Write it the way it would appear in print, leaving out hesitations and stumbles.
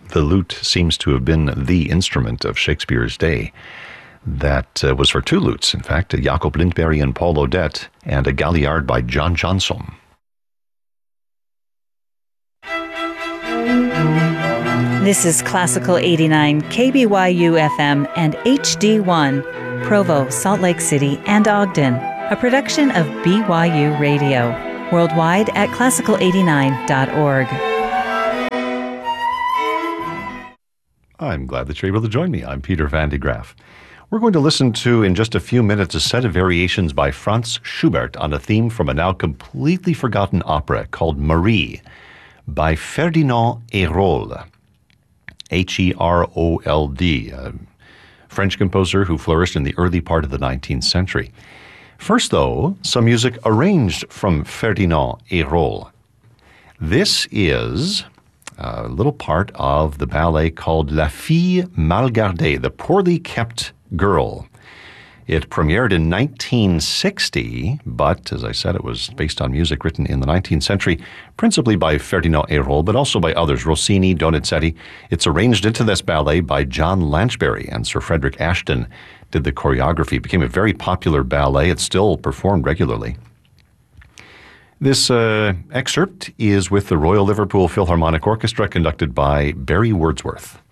the lute seems to have been the instrument of Shakespeare's day. That was for two lutes, in fact, Jacob Lindbergh and Paul Odette, and a galliard by John Johnson. This is Classical 89, KBYU FM and HD1, Provo, Salt Lake City, and Ogden, a production of BYU Radio, worldwide at classical89.org. I'm glad that you're able to join me. I'm Peter Van de Graaf. We're going to listen to, in just a few minutes, a set of variations by Franz Schubert on a theme from a now completely forgotten opera called Marie by Ferdinand Hérold. Herold, a French composer who flourished in the early part of the 19th century. First, though, some music arranged from Ferdinand Hérold. This is a little part of the ballet called La Fille Mal Gardée, the poorly kept girl. It premiered in 1960, but, as I said, it was based on music written in the 19th century, principally by Ferdinand Hérold, but also by others, Rossini, Donizetti. It's arranged into this ballet by John Lanchbery, and Sir Frederick Ashton did the choreography. It became a very popular ballet. It's still performed regularly. This excerpt is with the Royal Liverpool Philharmonic Orchestra, conducted by Barry Wordsworth.